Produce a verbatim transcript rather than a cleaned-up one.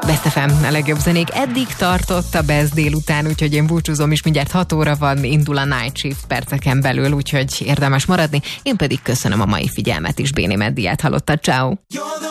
Best ef em, a legjobb zenék. Eddig tartott a Best délután, úgyhogy én búcsúzom is, mindjárt hat óra van, indul a Night Shift perceken belül, úgyhogy érdemes maradni. Én pedig köszönöm a mai figyelmet is, Béni Meddiát hallottad, ciao.